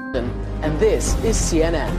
And this is CNN.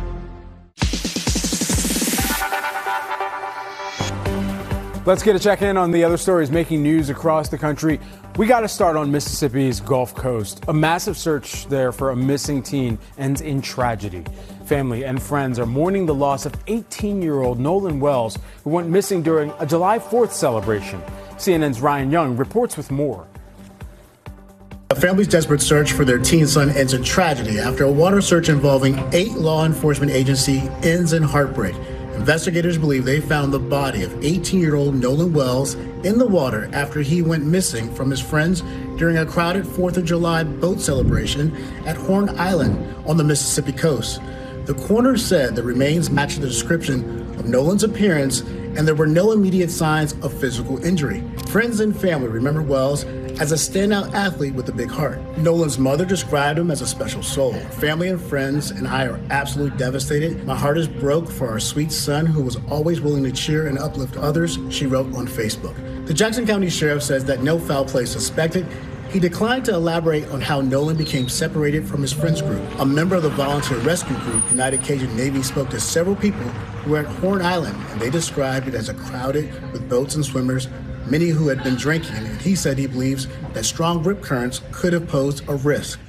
Let's get a check-in on the other stories making news across the country. We got to start on Mississippi's Gulf Coast. A massive search there for a missing teen ends in tragedy. Family and friends are mourning the loss of 18-year-old Nolan Wells, who went missing during a July 4th celebration. CNN's Ryan Young reports with more. A family's desperate search for their teen son ends in tragedy after a water search involving 8 law enforcement agencies ends in heartbreak. Investigators believe they found the body of 18-year-old Nolan Wells in the water after he went missing from his friends during a crowded 4th of July boat celebration at Horn Island on the Mississippi coast. The coroner said the remains matched the description of Nolan's appearance and there were no immediate signs of physical injury. Friends and family remember Wells as a standout athlete with a big heart. Nolan's mother described him as a special soul. Family and friends and I are absolutely devastated. My heart is broke for our sweet son who was always willing to cheer and uplift others, she wrote on Facebook. The Jackson County Sheriff says that no foul play suspected. He declined to elaborate on how Nolan became separated from his friends group. A member of the volunteer rescue group, United Cajun Navy, spoke to several people who were at Horn Island, and they described it as a crowded with boats and swimmers, many who had been drinking, and he said he believes that strong rip currents could have posed a risk.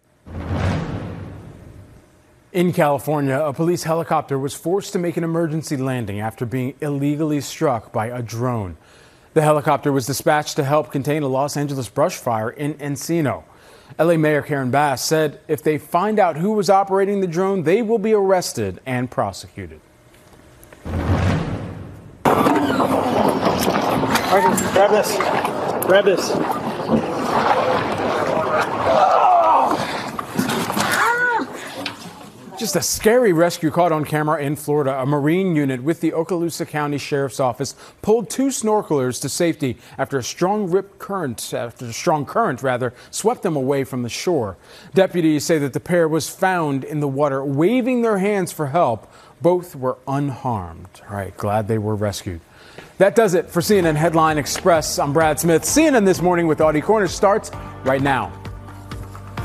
In California, a police helicopter was forced to make an emergency landing after being illegally struck by a drone. The helicopter was dispatched to help contain a Los Angeles brush fire in Encino. LA Mayor Karen Bass said if they find out who was operating the drone, they will be arrested and prosecuted. Grab this. Grab this. Just a scary rescue caught on camera in Florida. A Marine unit with the Okaloosa County Sheriff's Office pulled 2 snorkelers to safety after a strong current swept them away from the shore. Deputies say that the pair was found in the water waving their hands for help. Both were unharmed. All right, glad they were rescued. That does it for CNN Headline Express. I'm Brad Smith. CNN This Morning with Audie Cornish starts right now.